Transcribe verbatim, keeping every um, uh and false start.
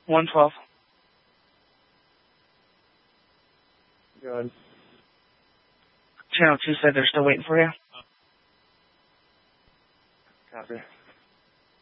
one twelve. Good. Channel two said they're still waiting for you. Copy.